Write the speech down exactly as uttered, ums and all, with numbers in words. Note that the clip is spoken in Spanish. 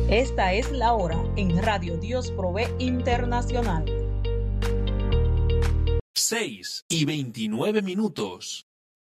Esta es la hora en Radio Dios Provee Internacional. seis y veintinueve minutos.